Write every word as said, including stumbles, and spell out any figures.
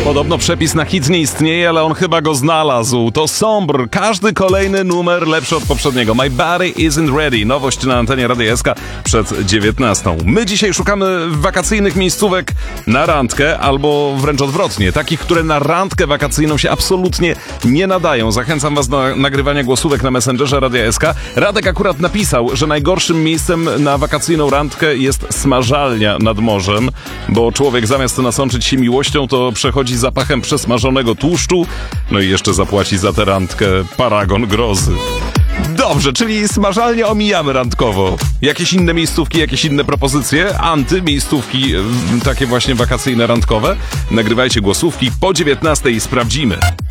Podobno przepis na hit nie istnieje, ale on chyba go znalazł. To Sombr. Każdy kolejny numer lepszy od poprzedniego. My Body Isn't Ready. Nowość na antenie Radia S K przed dziewiętnastą. My dzisiaj szukamy wakacyjnych miejscówek na randkę, albo wręcz odwrotnie. Takich, które na randkę wakacyjną się absolutnie nie nadają. Zachęcam was do nagrywania głosówek na Messengerze Radia S K. Radek akurat napisał, że najgorszym miejscem na wakacyjną randkę jest smażalnia nad morzem, bo człowiek zamiast nasączyć się miłością, to przechodzi zapachem przesmażonego tłuszczu, no i jeszcze zapłaci za tę randkę paragon grozy. Dobrze, czyli smażalnie omijamy randkowo. Jakieś inne miejscówki, jakieś inne propozycje? Anty, miejscówki takie właśnie wakacyjne, randkowe? Nagrywajcie głosówki po dziewiętnastej i sprawdzimy.